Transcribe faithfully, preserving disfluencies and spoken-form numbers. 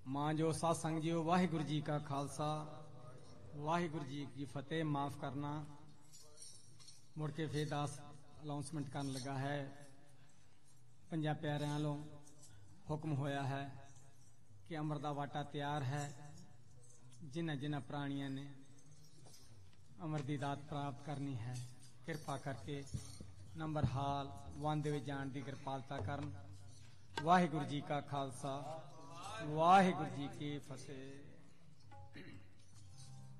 मां जो सत्संग जीओ वाहिगुरु जी का खालसा वाहिगुरु जी की फतेह। माफ करना मुड़ के फिर दस अनाउंसमेंट करन लगा है। पंजा प्यारिਆਂ ਵੱਲੋਂ हुक्म होया है कि अमर दा वाटा तैयार है। जिन्हां जिन्हां प्राणियां ने अमर दी दात प्राप्त करनी है कृपा करके नंबर हाल वन दे विच जाण दी कृपालता करन। वाहिगुरु जी का खालसा वाहिगुरु जी की फतेह।